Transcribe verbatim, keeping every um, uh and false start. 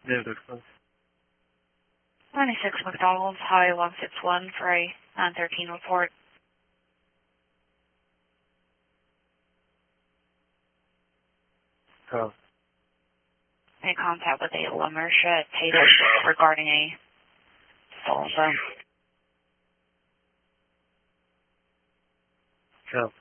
David, close. ninety-six McDonald's, Highway one sixty-one for a nine thirteen report. Oh. Any contact with a LaMersha Taylor regarding a stolen phone? Oh.